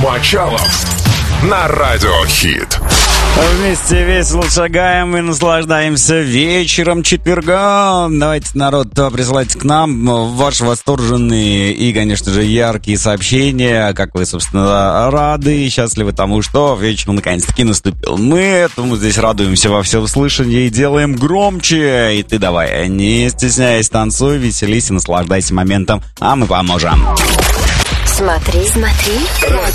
Мочалов на Радио Хит. Вместе весело шагаем и наслаждаемся вечером четверга. Давайте, народ, присылайте к нам ваши восторженные и, конечно же, яркие сообщения, как вы, собственно, рады и счастливы тому, что вечер наконец-таки наступил. Мы этому здесь радуемся во всеуслышание и делаем громче. И ты давай, не стесняясь, танцуй, веселись и наслаждайся моментом, а мы поможем. Смотри.